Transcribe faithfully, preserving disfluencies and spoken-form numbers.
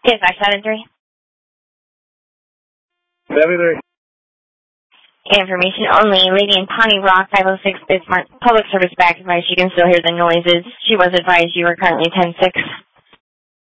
Yes, five seven three. seventy-three. Information only. Lady in Pawnee Rock, five oh six Bismarck. Public service back advice. You can still hear the noises. She was advised you were currently ten six.